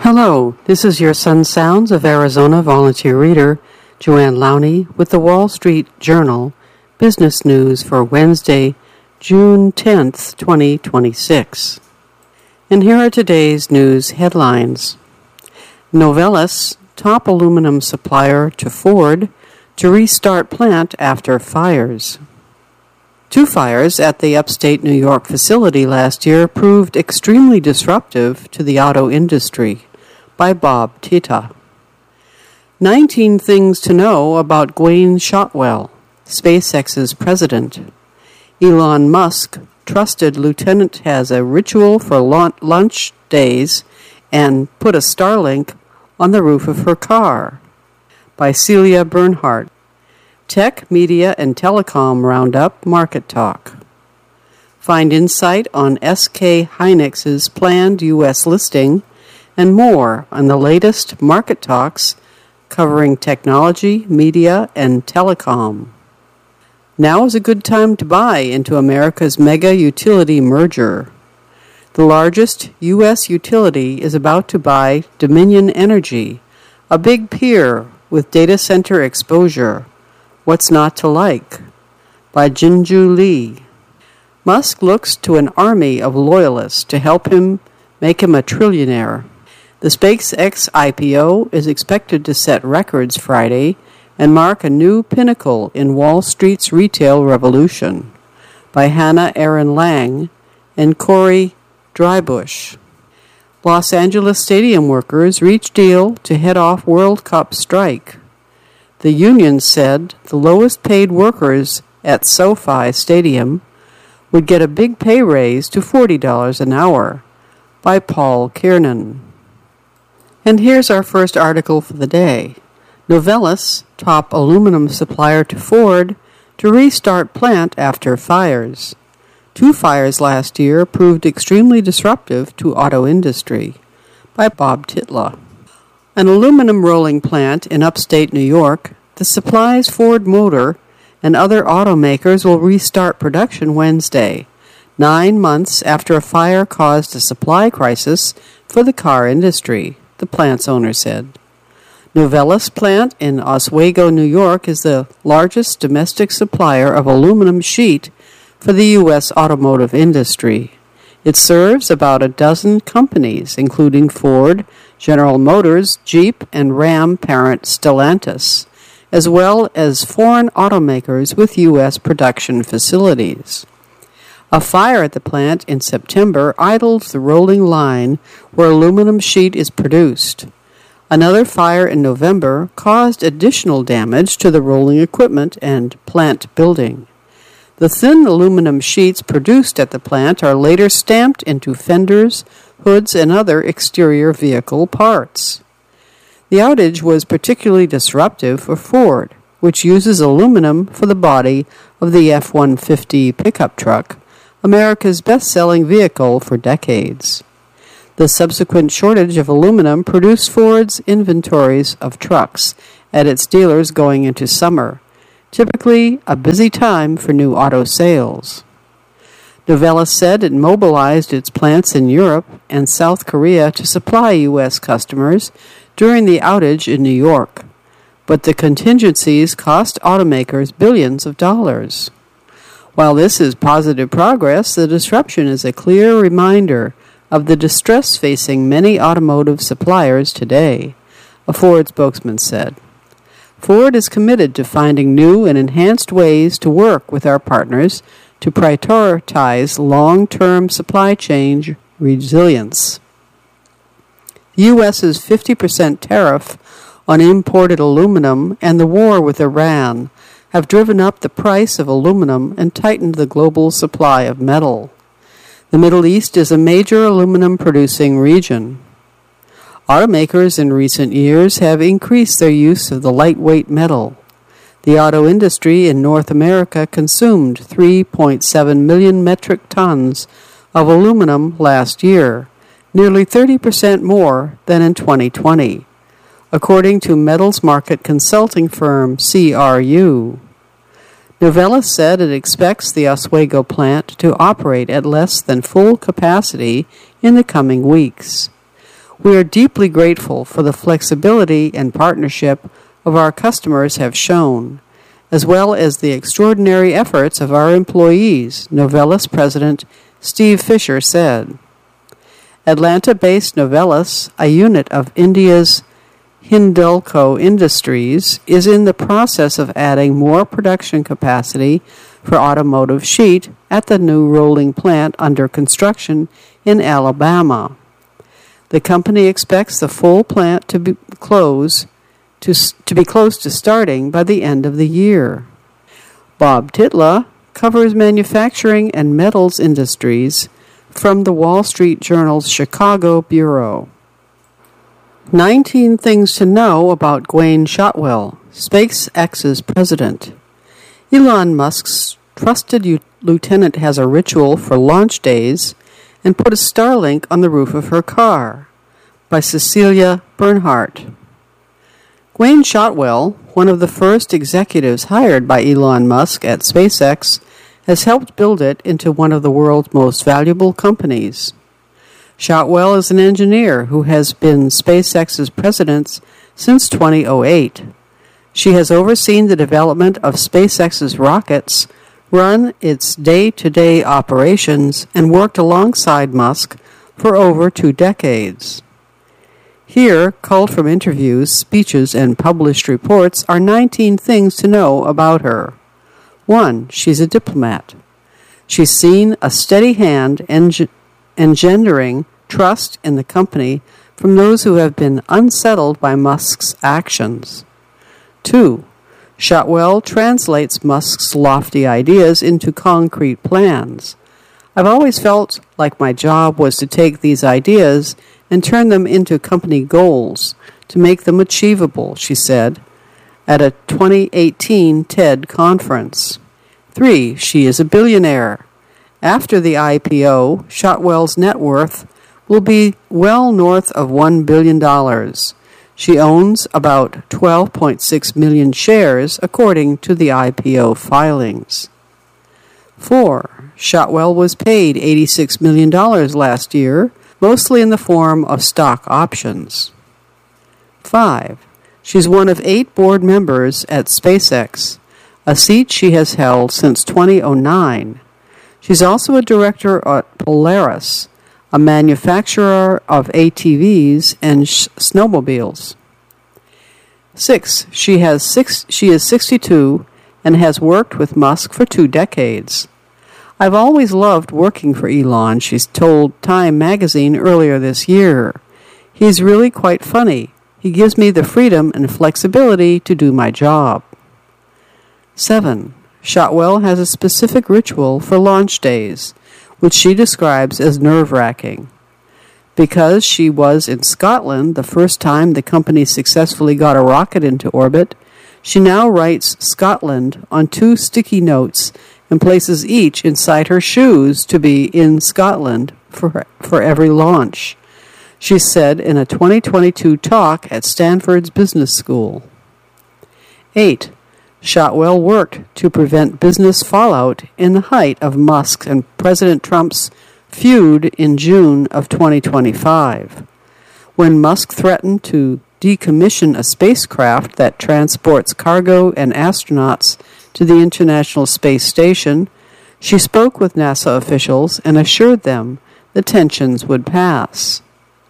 Hello, this is your Sun Sounds of Arizona volunteer reader, Joanne Lowney, with the Wall Street Journal Business News for Wednesday, June 10th, 2026. And here are today's news headlines. Novelis, top aluminum supplier to Ford, to restart plant after fires. Two fires at the upstate New York facility last year proved extremely disruptive to the auto industry. By Bob Tita. 19 things to know about Gwynne Shotwell, SpaceX's president. Elon Musk, trusted lieutenant, has a ritual for lunch days and put a Starlink on the roof of her car. By Celia Bernhardt. Tech, Media, and Telecom Roundup Market Talk. Find insight on SK Hynix's planned U.S. listing and more on the latest market talks covering technology, media, and telecom. Now is a good time to buy into America's mega utility merger. The largest U.S. utility is about to buy Dominion Energy, a big peer with data center exposure. What's not to like? By Jinju Lee. Musk looks to an army of loyalists to help him make him a trillionaire. The SpaceX IPO is expected to set records Friday and mark a new pinnacle in Wall Street's retail revolution. By Hannah Aaron Lang and Corey Drybush. Los Angeles stadium workers reach deal to head off World Cup strike. The union said the lowest paid workers at SoFi Stadium would get a big pay raise to $40 an hour. By Paul Kiernan. And here's our first article for the day. Novelis, top aluminum supplier to Ford, to restart plant after fires. Two fires last year proved extremely disruptive to auto industry. By Bob Titla. An aluminum rolling plant in upstate New York that supplies Ford Motor and other automakers will restart production Wednesday, 9 months after a fire caused a supply crisis for the car industry, the plant's owner said. Novelis plant in Oswego, New York is the largest domestic supplier of aluminum sheet for the U.S. automotive industry. It serves about a dozen companies, including Ford, General Motors, Jeep, and Ram parent Stellantis, as well as foreign automakers with U.S. production facilities. A fire at the plant in September idled the rolling line where aluminum sheet is produced. Another fire in November caused additional damage to the rolling equipment and plant building. The thin aluminum sheets produced at the plant are later stamped into fenders, hoods, and other exterior vehicle parts. The outage was particularly disruptive for Ford, which uses aluminum for the body of the F-150 pickup truck, America's best-selling vehicle for decades. The subsequent shortage of aluminum produced Ford's inventories of trucks at its dealers going into summer, typically a busy time for new auto sales. Novelis said it mobilized its plants in Europe and South Korea to supply U.S. customers during the outage in New York, but the contingencies cost automakers billions of dollars. While this is positive progress, the disruption is a clear reminder of the distress facing many automotive suppliers today, a Ford spokesman said. Ford is committed to finding new and enhanced ways to work with our partners to prioritize long-term supply chain resilience. The U.S.'s 50% tariff on imported aluminum and the war with Iran have driven up the price of aluminum and tightened the global supply of metal. The Middle East is a major aluminum-producing region. Automakers in recent years have increased their use of the lightweight metal. The auto industry in North America consumed 3.7 million metric tons of aluminum last year, nearly 30% more than in 2020, according to metals market consulting firm CRU. Novelis said it expects the Oswego plant to operate at less than full capacity in the coming weeks. We are deeply grateful for the flexibility and partnership of our customers have shown, as well as the extraordinary efforts of our employees, Novellus President Steve Fisher said. Atlanta-based Novellus, a unit of India's Hindalco Industries, is in the process of adding more production capacity for automotive sheet at the new rolling plant under construction in Alabama. The company expects the full plant to be close to starting by the end of the year. Bob Titla covers manufacturing and metals industries from the Wall Street Journal's Chicago Bureau. 19 things to know about Gwynne Shotwell, SpaceX's president. Elon Musk's trusted lieutenant has a ritual for launch days and put a Starlink on the roof of her car, by Cecilia Bernhardt. Gwynne Shotwell, one of the first executives hired by Elon Musk at SpaceX, has helped build it into one of the world's most valuable companies. Shotwell is an engineer who has been SpaceX's president since 2008. She has overseen the development of SpaceX's rockets, run its day-to-day operations, and worked alongside Musk for over 2 decades. Here, culled from interviews, speeches, and published reports, are 19 things to know about her. 1. She's a diplomat. She's seen a steady hand engendering trust in the company from those who have been unsettled by Musk's actions. 2. Shotwell translates Musk's lofty ideas into concrete plans. I've always felt like my job was to take these ideas and turn them into company goals, to make them achievable, she said, at a 2018 TED conference. 3. She is a billionaire. After the IPO, Shotwell's net worth will be well north of $1 billion. She owns about 12.6 million shares, according to the IPO filings. 4. Shotwell was paid $86 million last year, mostly in the form of stock options. 5. She's one of 8 board members at SpaceX, a seat she has held since 2009. She's also a director at Polaris, a manufacturer of ATVs and snowmobiles. 6. She is 62 and has worked with Musk for 2 decades. I've always loved working for Elon, she's told Time magazine earlier this year. He's really quite funny. He gives me the freedom and flexibility to do my job. 7. Shotwell has a specific ritual for launch days, which she describes as nerve-wracking. Because she was in Scotland the first time the company successfully got a rocket into orbit, she now writes Scotland on 2 sticky notes and places each inside her shoes to be in Scotland for every launch, she said in a 2022 talk at Stanford's Business School. 8. Shotwell worked to prevent business fallout in the height of Musk and President Trump's feud in June of 2025. When Musk threatened to decommission a spacecraft that transports cargo and astronauts to the International Space Station, she spoke with NASA officials and assured them the tensions would pass.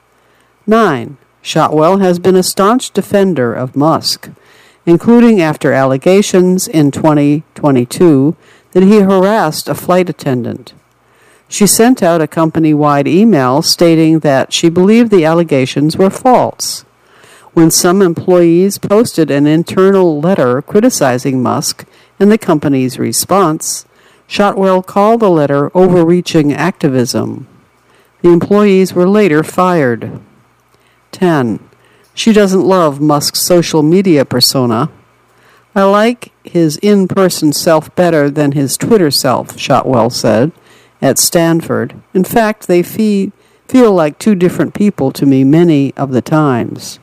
9. Shotwell has been a staunch defender of Musk, including after allegations in 2022 that he harassed a flight attendant. She sent out a company-wide email stating that she believed the allegations were false. When some employees posted an internal letter criticizing Musk and the company's response, Shotwell called the letter overreaching activism. The employees were later fired. 10. She doesn't love Musk's social media persona. I like his in-person self better than his Twitter self, Shotwell said, at Stanford. In fact, they feel like 2 different people to me many of the times.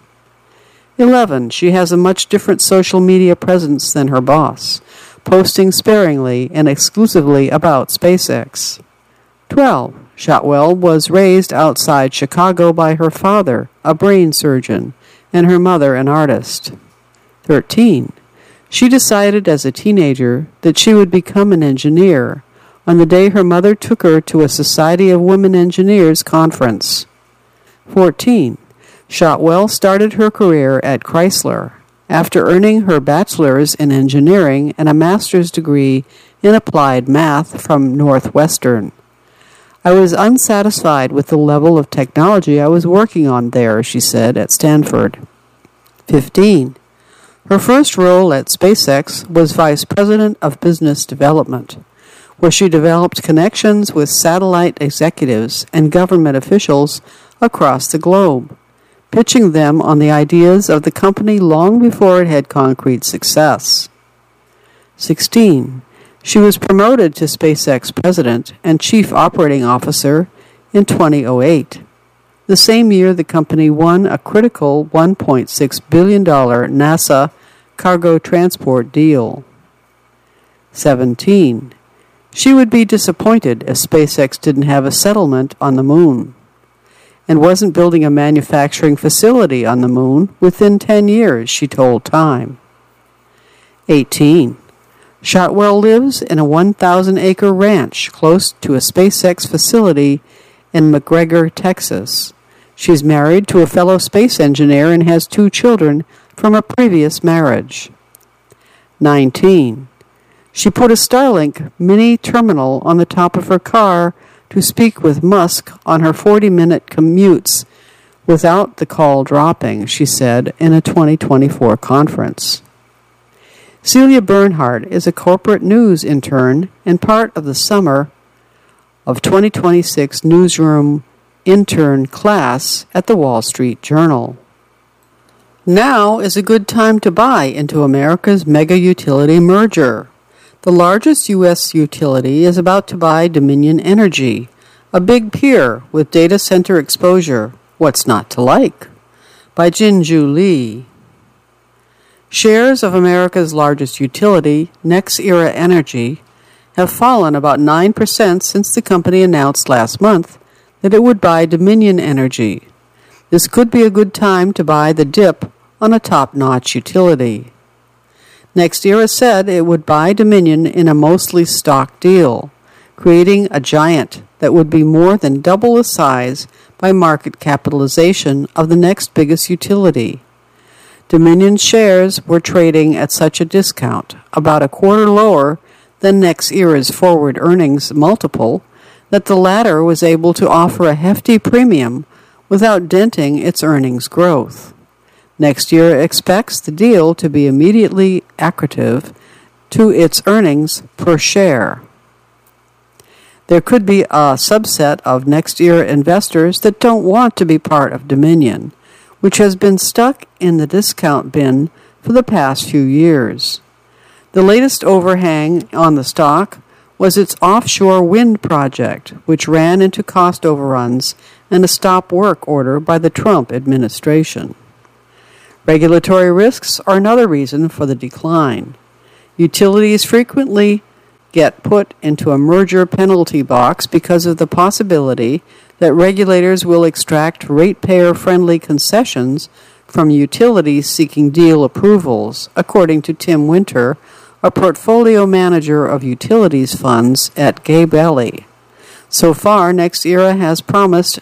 11. She has a much different social media presence than her boss, posting sparingly and exclusively about SpaceX. 12. Shotwell was raised outside Chicago by her father, a a brain surgeon, and her mother an artist. 13. She decided as a teenager that she would become an engineer on the day her mother took her to a Society of Women Engineers conference. 14. Shotwell started her career at Chrysler after earning her bachelor's in engineering and a master's degree in applied math from Northwestern. I was unsatisfied with the level of technology I was working on there, she said, at Stanford. 15. Her first role at SpaceX was Vice President of Business Development, where she developed connections with satellite executives and government officials across the globe, pitching them on the ideas of the company long before it had concrete success. 16. She was promoted to SpaceX President and Chief Operating Officer in 2008, the same year the company won a critical $1.6 billion NASA cargo transport deal. 17. She would be disappointed if SpaceX didn't have a settlement on the moon and wasn't building a manufacturing facility on the moon within 10 years, she told Time. 18. Shotwell lives in a 1,000-acre ranch close to a SpaceX facility in McGregor, Texas. She's married to a fellow space engineer and has 2 children from a previous marriage. 19. She put a Starlink mini terminal on the top of her car to speak with Musk on her 40-minute commutes without the call dropping, she said in a 2024 conference. Celia Bernhardt is a corporate news intern and part of the summer of 2026 newsroom intern class at the Wall Street Journal. Now is a good time to buy into America's mega utility merger. The largest U.S. utility is about to buy Dominion Energy, a big peer with data center exposure. What's not to like? By Jinju Lee. Shares of America's largest utility, NextEra Energy, have fallen about 9% since the company announced last month that it would buy Dominion Energy. This could be a good time to buy the dip on a top-notch utility. NextEra said it would buy Dominion in a mostly stock deal, creating a giant that would be more than double the size by market capitalization of the next biggest utility. Dominion shares were trading at such a discount, about a quarter lower than NextEra's forward earnings multiple, that the latter was able to offer a hefty premium without denting its earnings growth. NextEra expects the deal to be immediately accretive to its earnings per share. There could be a subset of NextEra investors that don't want to be part of Dominion, which has been stuck in the discount bin for the past few years. The latest overhang on the stock was its offshore wind project, which ran into cost overruns and a stop work order by the Trump administration. Regulatory risks are another reason for the decline. Utilities frequently get put into a merger penalty box because of the possibility that regulators will extract ratepayer-friendly concessions from utilities seeking deal approvals, according to Tim Winter, a portfolio manager of utilities funds at Gabelli. So far, NextEra has promised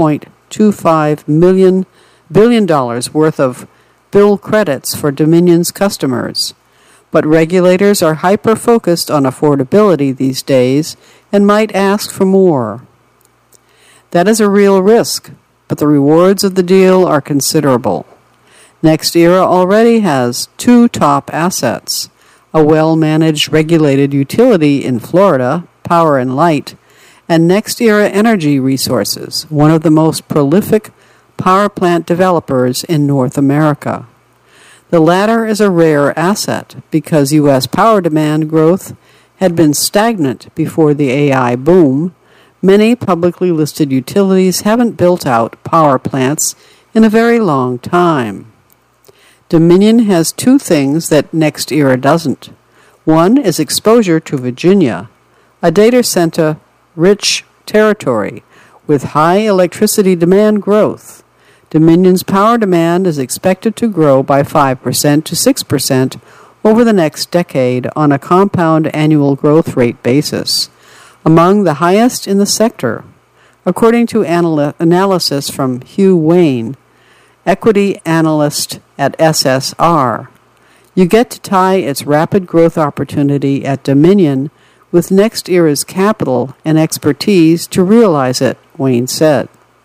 $2.25 billion worth of bill credits for Dominion's customers. But regulators are hyper-focused on affordability these days and might ask for more. That is a real risk, but the rewards of the deal are considerable. NextEra already has 2 top assets, a well-managed regulated utility in Florida, Power and Light, and NextEra Energy Resources, one of the most prolific power plant developers in North America. The latter is a rare asset because U.S. power demand growth had been stagnant before the AI boom. Many publicly listed utilities haven't built out power plants in a very long time. Dominion has 2 things that NextEra doesn't. One is exposure to Virginia, a data center-rich territory with high electricity demand growth. Dominion's power demand is expected to grow by 5% to 6% over the next decade on a compound annual growth rate basis, among the highest in the sector, according to analysis from Hugh Wayne, equity analyst at SSR. You get to tie its rapid growth opportunity at Dominion with NextEra's capital and expertise to realize it, Wayne said.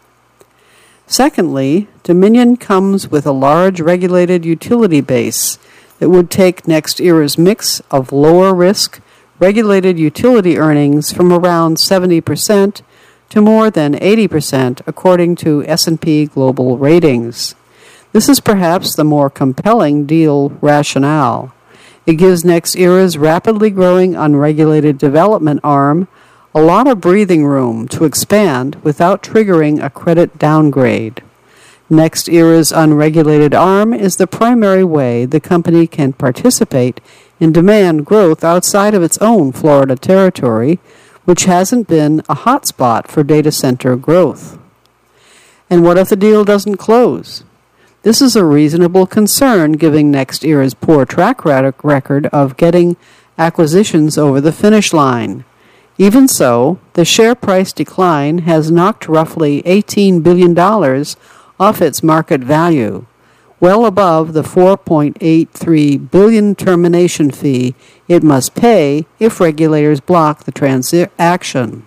Secondly, Dominion comes with a large regulated utility base that would take NextEra's mix of lower-risk, regulated utility earnings from around 70% to more than 80%, according to S&P Global Ratings. This is perhaps the more compelling deal rationale. It gives NextEra's rapidly growing unregulated development arm a lot of breathing room to expand without triggering a credit downgrade. NextEra's unregulated arm is the primary way the company can participate in demand growth outside of its own Florida territory, which hasn't been a hotspot for data center growth. And what if the deal doesn't close? This is a reasonable concern given NextEra's poor track record of getting acquisitions over the finish line. Even so, the share price decline has knocked roughly $18 billion off its market value, well above the $4.83 billion termination fee it must pay if regulators block the transaction.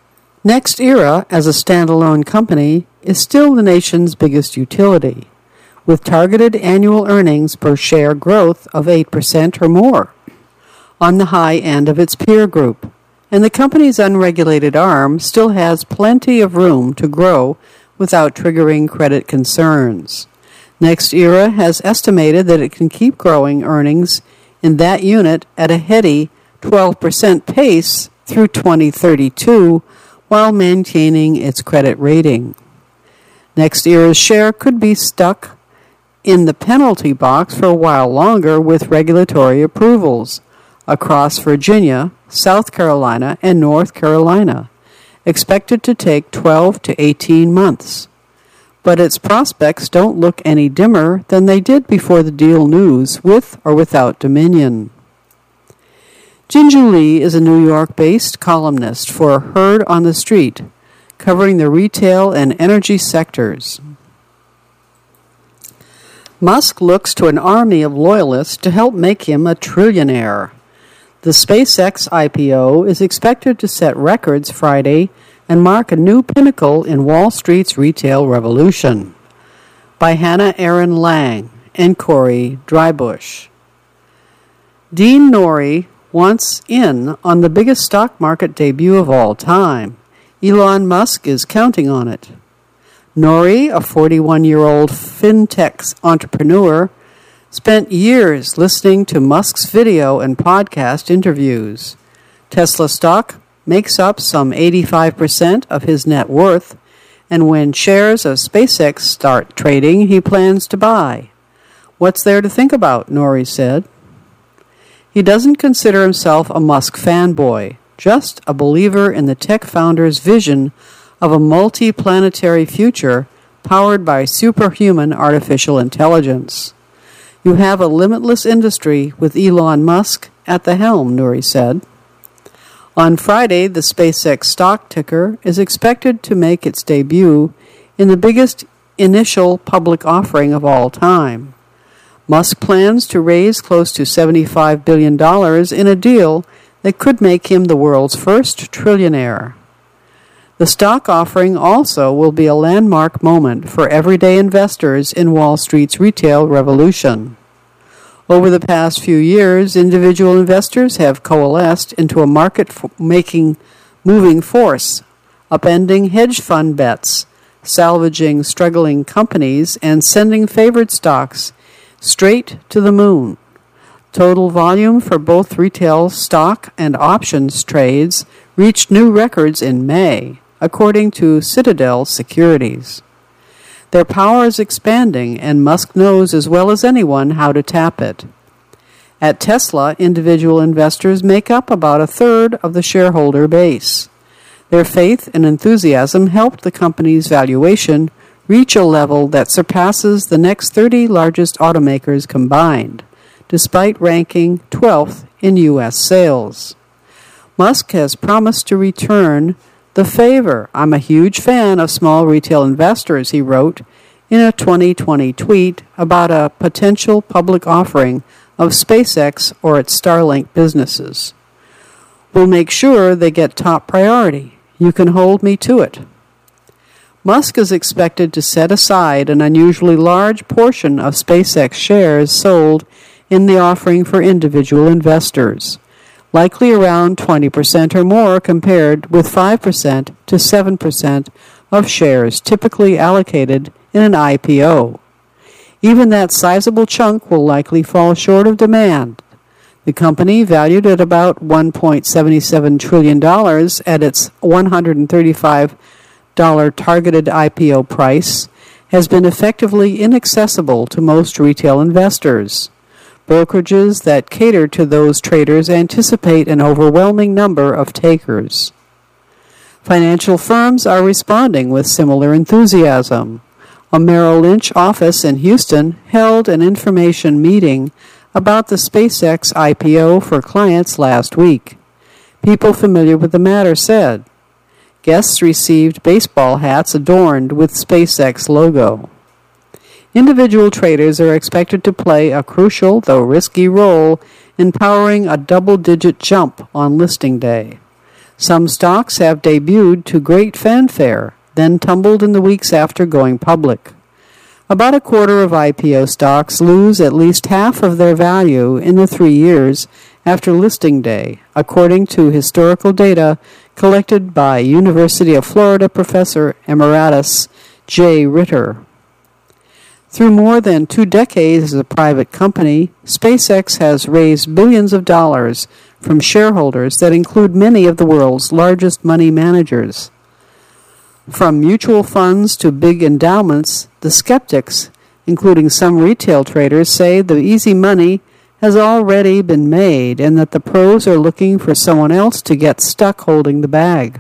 NextEra, as a standalone company, is still the nation's biggest utility, with targeted annual earnings per share growth of 8% or more, on the high end of its peer group, and the company's unregulated arm still has plenty of room to grow without triggering credit concerns. NextEra has estimated that it can keep growing earnings in that unit at a heady 12% pace through 2032 while maintaining its credit rating. NextEra's share could be stuck in the penalty box for a while longer with regulatory approvals across Virginia, South Carolina, and North Carolina, expected to take 12 to 18 months. But its prospects don't look any dimmer than they did before the deal news, with or without Dominion. Jinju Lee is a New York-based columnist for Heard on the Street, covering the retail and energy sectors. Musk looks to an army of loyalists to help make him a trillionaire. The SpaceX IPO is expected to set records Friday and mark a new pinnacle in Wall Street's retail revolution. By Hannah Aaron Lang and Corey Drybush. Dean Norrie wants in on the biggest stock market debut of all time. Elon Musk is counting on it. Norrie, a 41-year-old fintech entrepreneur, spent years listening to Musk's video and podcast interviews. Tesla stock makes up some 85% of his net worth, and when shares of SpaceX start trading, he plans to buy. What's there to think about, Norrie said. He doesn't consider himself a Musk fanboy, just a believer in the tech founder's vision of a multi-planetary future powered by superhuman artificial intelligence. You have a limitless industry with Elon Musk at the helm, Norrie said. On Friday, the SpaceX stock ticker is expected to make its debut in the biggest initial public offering of all time. Musk plans to raise close to $75 billion in a deal that could make him the world's first trillionaire. The stock offering also will be a landmark moment for everyday investors in Wall Street's retail revolution. Over the past few years, individual investors have coalesced into a market-moving force, upending hedge fund bets, salvaging struggling companies, and sending favored stocks straight to the moon. Total volume for both retail stock and options trades reached new records in May, according to Citadel Securities. Their power is expanding, and Musk knows as well as anyone how to tap it. At Tesla, individual investors make up about a third of the shareholder base. Their faith and enthusiasm helped the company's valuation reach a level that surpasses the next 30 largest automakers combined, despite ranking 12th in U.S. sales. Musk has promised to return the favor. I'm a huge fan of small retail investors, he wrote in a 2020 tweet about a potential public offering of SpaceX or its Starlink businesses. We'll make sure they get top priority. You can hold me to it. Musk is expected to set aside an unusually large portion of SpaceX shares sold in the offering for individual investors, likely around 20% or more compared with 5% to 7% of shares typically allocated in an IPO. Even that sizable chunk will likely fall short of demand. The company, valued at about $1.77 trillion at its $135 targeted IPO price, has been effectively inaccessible to most retail investors. Brokerages that cater to those traders anticipate an overwhelming number of takers. Financial firms are responding with similar enthusiasm. A Merrill Lynch office in Houston held an information meeting about the SpaceX IPO for clients last week. People familiar with the matter said. Guests received baseball hats adorned with SpaceX logo. Individual traders are expected to play a crucial, though risky, role in powering a double-digit jump on listing day. Some stocks have debuted to great fanfare, then tumbled in the weeks after going public. About a quarter of IPO stocks lose at least half of their value in the 3 years after listing day, according to historical data collected by University of Florida professor emeritus Jay Ritter. Through more than 2 decades as a private company, SpaceX has raised billions of dollars from shareholders that include many of the world's largest money managers. From mutual funds to big endowments, the skeptics, including some retail traders, say the easy money has already been made and that the pros are looking for someone else to get stuck holding the bag.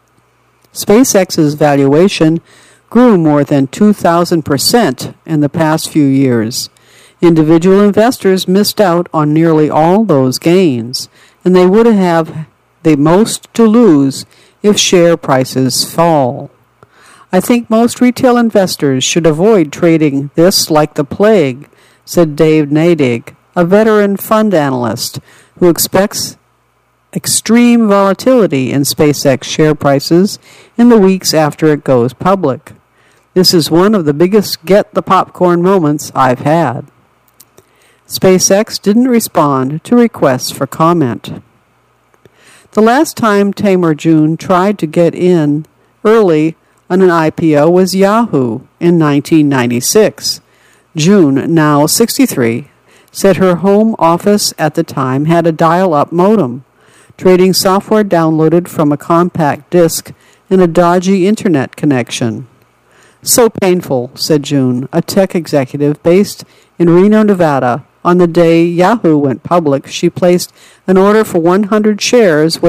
SpaceX's valuation grew more than 2,000% in the past few years. Individual investors missed out on nearly all those gains, and they would have the most to lose if share prices fall. I think most retail investors should avoid trading this like the plague, said Dave Nadig, a veteran fund analyst who expects extreme volatility in SpaceX share prices in the weeks after it goes public. This is one of the biggest get-the-popcorn moments I've had. SpaceX didn't respond to requests for comment. The last time Tamer June tried to get in early on an IPO was Yahoo in 1996. June, now 63, said her home office at the time had a dial-up modem, trading software downloaded from a compact disc and a dodgy internet connection. So painful, said June, a tech executive based in Reno, Nevada. On the day Yahoo went public, she placed an order for 100 shares